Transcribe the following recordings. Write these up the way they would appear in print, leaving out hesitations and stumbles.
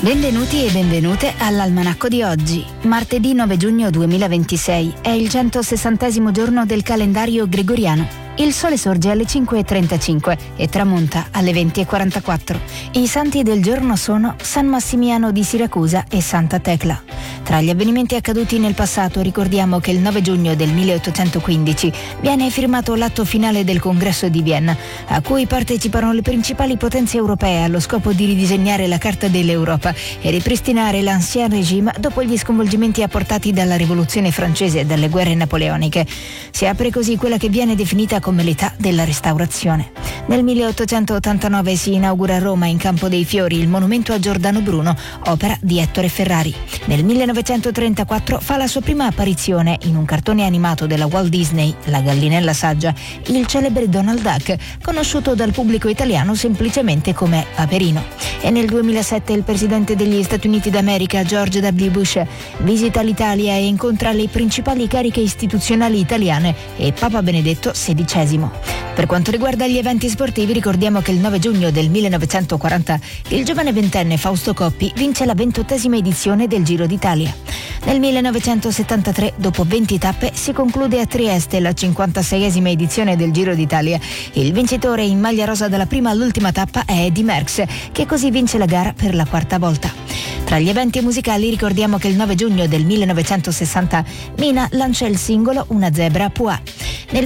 Benvenuti e benvenute all'Almanacco di oggi. Martedì 9 giugno 2026 è il 160° giorno del calendario gregoriano. Il sole sorge alle 5:35 e tramonta alle 20:44. I santi del giorno sono San Massimiano di Siracusa e Santa Tecla. Tra gli avvenimenti accaduti nel passato ricordiamo che il 9 giugno del 1815 viene firmato l'atto finale del Congresso di Vienna, a cui partecipano le principali potenze europee allo scopo di ridisegnare la Carta dell'Europa e ripristinare l'Ancien Régime dopo gli sconvolgimenti apportati dalla Rivoluzione francese e dalle guerre napoleoniche. Si apre così quella che viene definita come l'età della Restaurazione. Nel 1889 si inaugura a Roma, in Campo dei Fiori, il monumento a Giordano Bruno, opera di Ettore Ferrari. Nel 1934 fa la sua prima apparizione in un cartone animato della Walt Disney, La gallinella saggia, il celebre Donald Duck, conosciuto dal pubblico italiano semplicemente come Paperino. E nel 2007 il presidente degli Stati Uniti d'America, George W. Bush, visita l'Italia e incontra le principali cariche istituzionali italiane e Papa Benedetto XVI. Per quanto riguarda gli eventi sportivi, ricordiamo che il 9 giugno del 1940 il giovane ventenne Fausto Coppi vince la 28ª edizione del Giro d'Italia. Nel 1973, dopo 20 tappe, si conclude a Trieste la 56ª edizione del Giro d'Italia. Il vincitore in maglia rosa dalla prima all'ultima tappa è Eddy Merckx, che così vince la gara per la 4ª volta. Tra gli eventi musicali ricordiamo che il 9 giugno del 1960 Mina lancia il singolo Una zebra Puà. Nel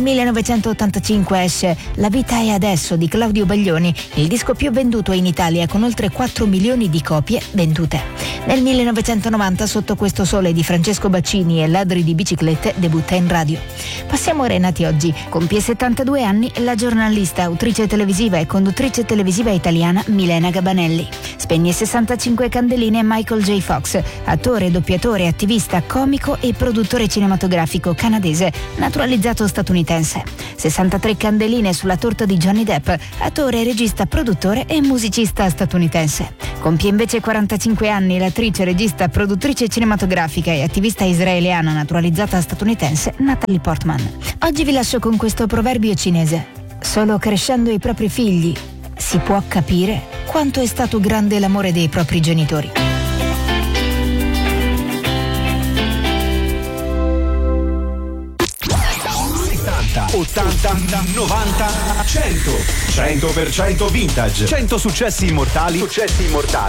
1985 esce La vita è adesso di Claudio Baglioni, il disco più venduto in Italia con oltre 4 milioni di copie vendute. Nel 1990 Sotto questo sole di Francesco Baccini e Ladri di biciclette debutta in radio. Passiamo ai renati oggi. Compie 72 anni la giornalista, autrice televisiva e conduttrice televisiva italiana Milena Gabanelli. Spegne 65 candeline Michael J. Fox, attore, doppiatore, attivista, comico e produttore cinematografico canadese, naturalizzato statunitense. 63 candeline sulla torta di Johnny Depp, attore, regista, produttore e musicista statunitense. Compie invece 45 anni l'attrice, regista, produttrice cinematografica e attivista israeliana naturalizzata statunitense Natalie Portman. Oggi vi lascio con questo proverbio cinese: solo crescendo i propri figli si può capire quanto è stato grande l'amore dei propri genitori. 80, 90, 100% vintage. 100 successi immortali.